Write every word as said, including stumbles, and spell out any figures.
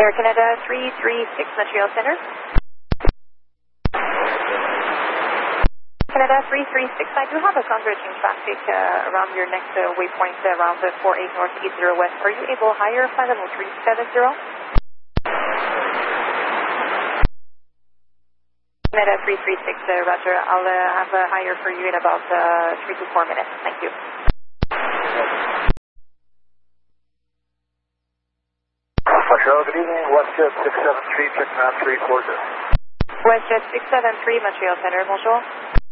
Air Canada three three six Montreal Center. Canada three three six, I do have a converging traffic uh, around your next uh, waypoint uh, around the four eight North eight zero West. Are you able higher flight level three seven zero? Canada three three six, uh, Roger. I'll uh, have a higher for you in about uh, three to four minutes. Thank you. Montreal, good evening. WestJet six seven three, check nine three four zero. WestJet six seven three, Montreal Center, bonjour.